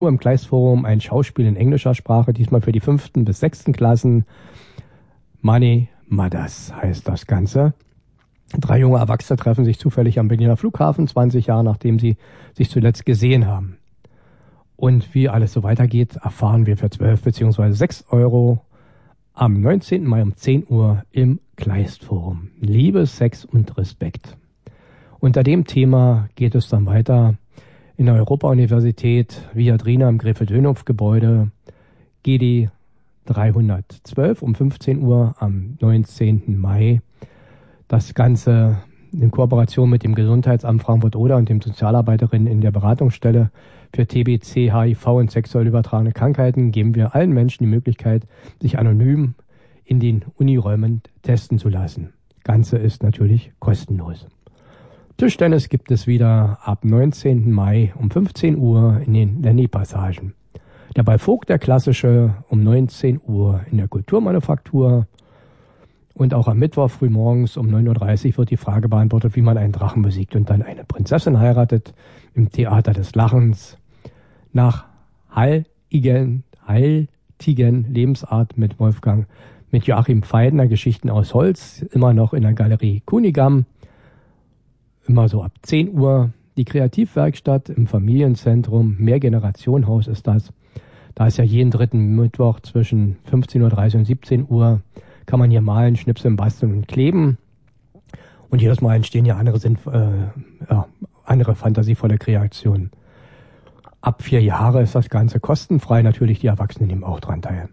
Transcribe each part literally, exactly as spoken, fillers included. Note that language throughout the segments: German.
Im Kleistforum ein Schauspiel in englischer Sprache, diesmal für die fünften bis sechsten Klassen. Money Mothers heißt das Ganze. Drei junge Erwachsene treffen sich zufällig am Berliner Flughafen, zwanzig Jahre nachdem sie sich zuletzt gesehen haben. Und wie alles so weitergeht, erfahren wir für zwölf bzw. sechs Euro am neunzehnten Mai um zehn Uhr im Kleistforum. Liebe, Sex und Respekt. Unter dem Thema geht es dann weiter in der Europa-Universität Viadrina im Gräfe-Dönhoff-Gebäude, G D dreihundertzwölf um fünfzehn Uhr am neunzehnten Mai. Das Ganze in Kooperation mit dem Gesundheitsamt Frankfurt-Oder und dem Sozialarbeiterinnen in der Beratungsstelle für T B C, H I V und sexuell übertragene Krankheiten geben wir allen Menschen die Möglichkeit, sich anonym in den Uniräumen testen zu lassen. Ganze ist natürlich kostenlos. Tischtennis gibt es wieder ab neunzehnten Mai um fünfzehn Uhr in den Lenny-Passagen. Der Ball Vogt, der klassische, um neunzehn Uhr in der Kulturmanufaktur. Und auch am Mittwoch frühmorgens um neun Uhr dreißig wird die Frage beantwortet, wie man einen Drachen besiegt und dann eine Prinzessin heiratet im Theater des Lachens. Nach Heiligen, Heiltigen Lebensart mit Wolfgang, mit Joachim Pfeidner, Geschichten aus Holz, immer noch in der Galerie Kunigam. Immer so ab zehn Uhr. Die Kreativwerkstatt im Familienzentrum, Mehrgenerationenhaus ist das. Da ist ja jeden dritten Mittwoch zwischen fünfzehn Uhr dreißig und siebzehn Uhr, kann man hier malen, schnipseln, basteln und kleben. Und jedes Mal entstehen ja andere, Sinn, äh, ja, andere fantasievolle Kreationen. Ab vier Jahre ist das Ganze kostenfrei, natürlich die Erwachsenen nehmen auch dran teil.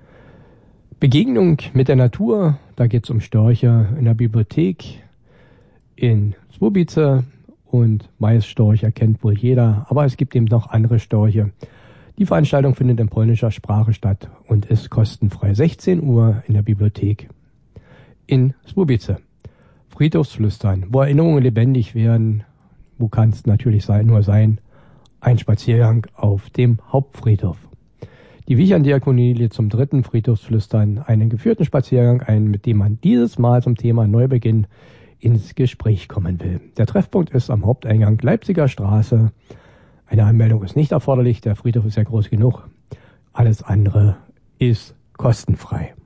Begegnung mit der Natur, da geht es um Störche in der Bibliothek in Swobice und Maisstorche kennt wohl jeder, aber es gibt eben noch andere Storche. Die Veranstaltung findet in polnischer Sprache statt und ist kostenfrei. sechzehn Uhr in der Bibliothek in Swobice. Friedhofsflüstern, wo Erinnerungen lebendig werden. Wo kann es natürlich sein, nur sein? Ein Spaziergang auf dem Hauptfriedhof. Die Wicherndiakonie lädt zum dritten Friedhofsflüstern einen geführten Spaziergang ein, mit dem man dieses Mal zum Thema Neubeginn ins Gespräch kommen will. Der Treffpunkt ist am Haupteingang Leipziger Straße. Eine Anmeldung ist nicht erforderlich, der Friedhof ist ja groß genug. Alles andere ist kostenfrei.